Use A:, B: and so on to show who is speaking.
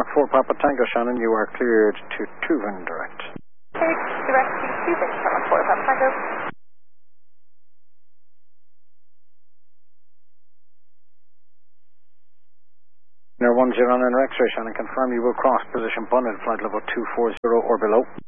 A: 4 Papa Tango, Shannon. You are cleared to Tuvan direct.
B: Cleared direct to Tuvan, Shannon 4 Papa Tango.
A: Air 109 X-ray, Shannon. Confirm you will cross position Bunnet, flight level 240 or below.